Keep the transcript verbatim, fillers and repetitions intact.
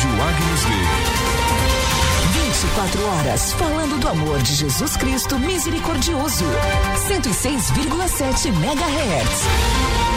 Colégio Agnus Dei. vinte e quatro horas falando do amor de Jesus Cristo misericordioso. cento e seis vírgula sete megahertz.